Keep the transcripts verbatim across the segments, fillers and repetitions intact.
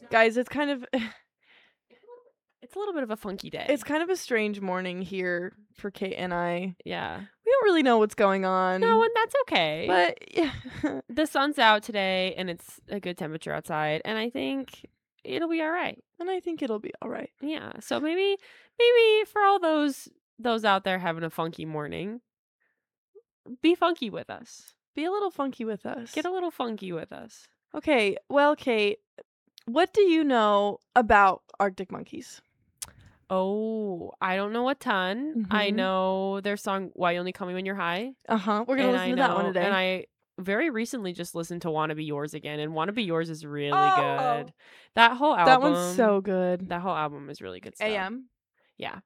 Guys, it's kind of It's a little bit of a funky day. it's kind of a strange morning here for Kate and I. yeah. We don't really know what's going on. No, and that's okay. but yeah. the sun's out today, and it's a good temperature outside, and I think it'll be all right. and I think it'll be all right. Yeah. So maybe, maybe for all those those out there having a funky morning, be funky with us. Be a little funky with us. Get a little funky with us. Okay, well, Kate, what do you know about Arctic Monkeys? Oh, I don't know a ton. I Mhm. know their song "Why You Only Call Me When You're High." Uh-huh. We're going to and listen I to that one know- today. And I very recently just listened to "Wanna Be Yours" again, and "Wanna Be Yours" is really Oh. good. That whole album. that one's so good. That whole album is really good stuff. A M. Yeah.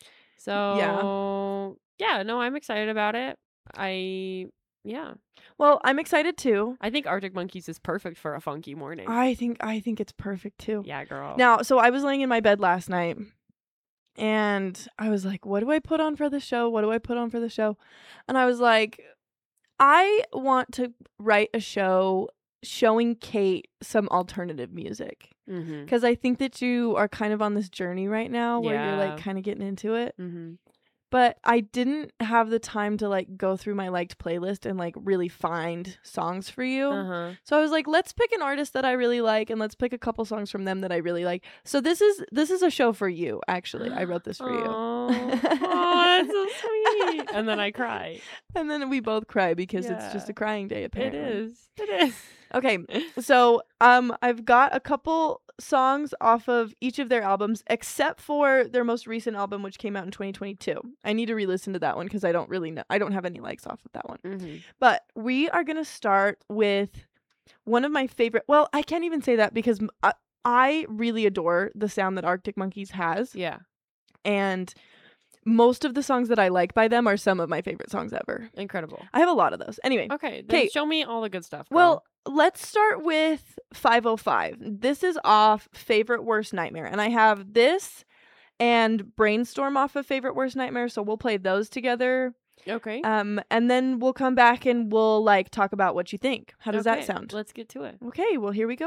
So yeah, no, I'm excited about it. I yeah. Well, I'm excited too. I think Arctic Monkeys is perfect for a funky morning. I think I think it's perfect too. yeah, girl. Now, so I was laying in my bed last night and I was like, what do I put on for the show? What do I put on for the show? And I was like, I want to write a show showing Kate some alternative music. Mhm. Because I think that you are kind of on this journey right now where you're like Yeah. kind of getting into it. Mhm. But I didn't have the time to like go through my liked playlist and like really find songs for you. Uh-huh. So I was like, let's pick an artist that I really like and let's pick a couple songs from them that I really like. So this is this is a show for you, actually. I wrote this for you. Oh, oh, that's so sweet. And then I cry. And then we both cry because it's just Yeah. a crying day, It apparently. is. It is. Okay, so um I've got a couple songs off of each of their albums except for their most recent album which came out in twenty twenty-two. I need to re-listen to that one because I don't really know. I don't have any likes off of that one. Mhm. But we are going to start with one of my favorite. Well, I can't even say that because m- I, I really adore the sound that Arctic Monkeys has. Yeah. And most of the songs that I like by them are some of my favorite songs ever. Incredible. I have a lot of those. Anyway, Okay, then Kate. show me all the good stuff. Girl. well, let's start with five oh five. This is off Favorite Worst Nightmare. And I have this and Brainstorm off of Favorite Worst Nightmare. So we'll play those together. okay. Um, and then we'll come back and we'll like talk about what you think. How does Okay, that sound? Let's get to it. Okay, well, here we go.